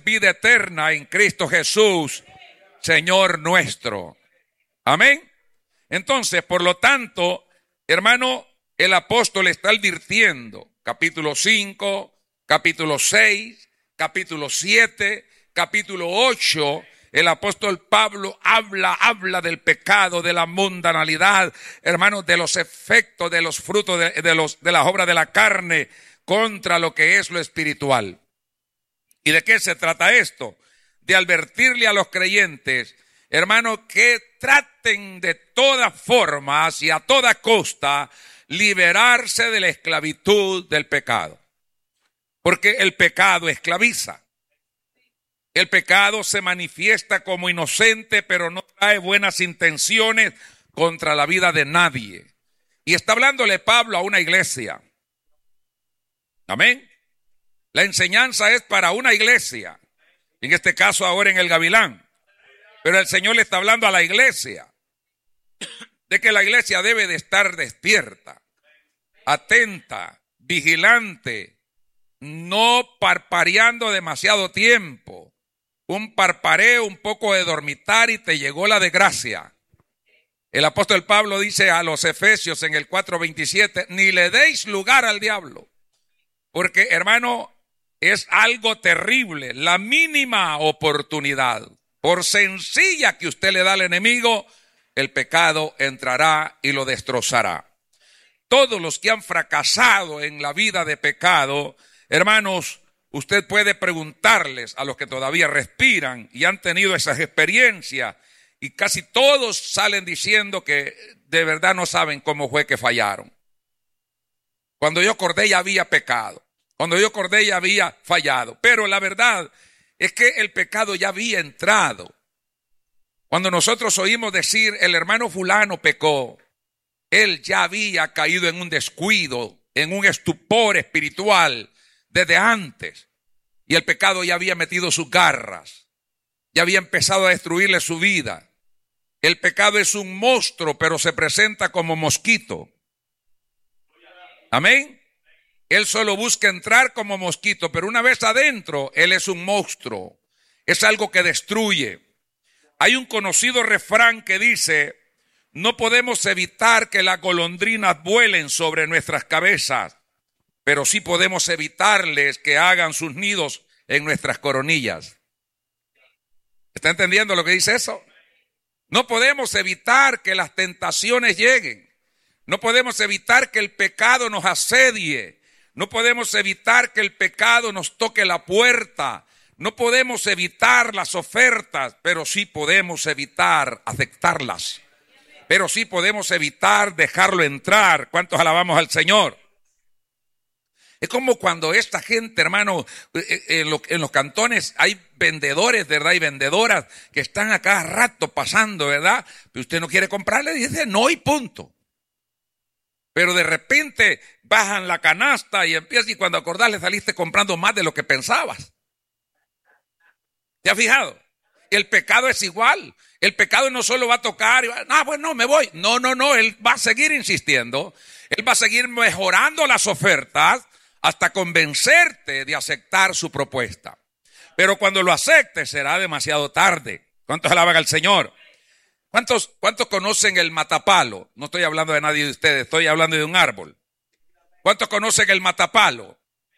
vida eterna en Cristo Jesús, Señor nuestro. Amén. Entonces, por lo tanto, hermano, el apóstol está advirtiendo, capítulo 5, capítulo 6, capítulo 7, capítulo 8, el apóstol Pablo habla del pecado, de la mundanalidad, hermanos, de los efectos, de los frutos de las obras de la carne contra lo que es lo espiritual. ¿Y de qué se trata esto? De advertirle a los creyentes, hermanos, que traten de todas formas y a toda costa liberarse de la esclavitud del pecado. Porque el pecado esclaviza. El pecado se manifiesta como inocente, pero no trae buenas intenciones contra la vida de nadie. Y está hablándole Pablo a una iglesia. Amén. La enseñanza es para una iglesia. En este caso ahora en el Gavilán. Pero el Señor le está hablando a la iglesia. De que la iglesia debe de estar despierta, atenta, vigilante, no parpareando demasiado tiempo. Un parpareo, un poco de dormitar y te llegó la desgracia. El apóstol Pablo dice a los Efesios en el 4:27, ni le deis lugar al diablo. Porque, hermano, es algo terrible. La mínima oportunidad, por sencilla que usted le da al enemigo, el pecado entrará y lo destrozará. Todos los que han fracasado en la vida de pecado, hermanos, usted puede preguntarles a los que todavía respiran y han tenido esas experiencias, y casi todos salen diciendo que de verdad no saben cómo fue que fallaron. Cuando yo acordé ya había pecado, cuando yo acordé ya había fallado, pero la verdad es que el pecado ya había entrado. Cuando nosotros oímos decir el hermano fulano pecó, él ya había caído en un descuido, en un estupor espiritual desde antes. Y el pecado ya había metido sus garras, ya había empezado a destruirle su vida. El pecado es un monstruo, pero se presenta como mosquito. Amén. Él solo busca entrar como mosquito, pero una vez adentro, él es un monstruo. Es algo que destruye. Hay un conocido refrán que dice, no podemos evitar que las golondrinas vuelen sobre nuestras cabezas, pero sí podemos evitarles que hagan sus nidos en nuestras coronillas. ¿Está entendiendo lo que dice eso? No podemos evitar que las tentaciones lleguen. No podemos evitar que el pecado nos asedie. No podemos evitar que el pecado nos toque la puerta. No podemos evitar las ofertas, pero sí podemos evitar aceptarlas. Pero sí podemos evitar dejarlo entrar. ¿Cuántos alabamos al Señor? Es como cuando esta gente, hermano, en los cantones hay vendedores, ¿verdad? Y vendedoras que están a cada rato pasando, ¿verdad? Pero usted no quiere comprarle, dice no y punto. Pero de repente bajan la canasta y empiezas, y cuando acordás le saliste comprando más de lo que pensabas. ¿Te has fijado? El pecado es igual. El pecado no solo va a tocar y va, pues no, me voy. No, él va a seguir insistiendo. Él va a seguir mejorando las ofertas hasta convencerte de aceptar su propuesta. Pero cuando lo aceptes será demasiado tarde. ¿Cuántos alaban al Señor? ¿Cuántos conocen el matapalo? No estoy hablando de nadie de ustedes, estoy hablando de un árbol. ¿Cuántos conocen el matapalo?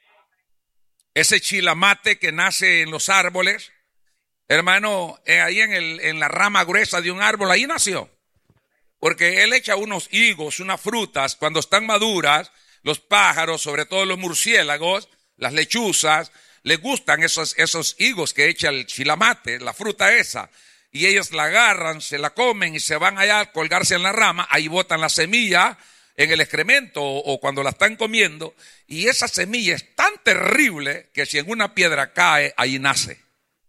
Ese chilamate que nace en los árboles. Hermano, ahí en la rama gruesa de un árbol, ahí nació. Porque él echa unos higos, unas frutas, cuando están maduras, los pájaros, sobre todo los murciélagos, las lechuzas, les gustan esos higos que echa el chilamate, la fruta esa. Y ellos la agarran, se la comen y se van allá a colgarse en la rama, ahí botan la semilla en el excremento o cuando la están comiendo. Y esa semilla es tan terrible que si en una piedra cae, ahí nace.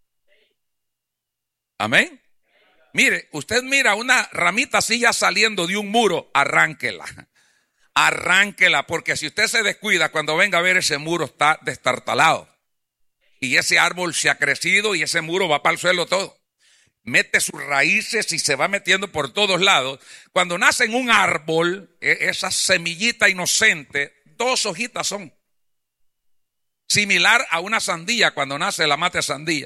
Amén. Mire, usted mira una ramita así ya saliendo de un muro, arránquela. Arránquela, porque si usted se descuida, cuando venga a ver ese muro está destartalado. Y ese árbol se ha crecido y ese muro va para el suelo todo. Mete sus raíces y se va metiendo por todos lados. Cuando nace en un árbol, esa semillita inocente, 2 hojitas son. Similar a una sandía cuando nace la mata de sandía.